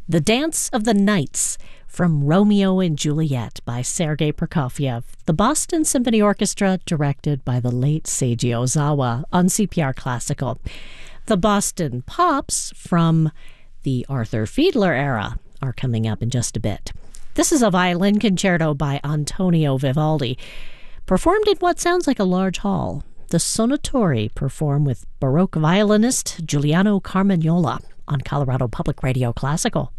The Dance of the Knights from Romeo and Juliet by Sergei Prokofiev, the Boston Symphony Orchestra, directed by the late Seiji Ozawa on CPR Classical. The Boston Pops from the Arthur Fiedler era are coming up in just a bit. This is a violin concerto by Antonio Vivaldi, performed in what sounds like a large hall. The Sonatori perform with Baroque violinist Giuliano Carmagnola on Colorado Public Radio Classical.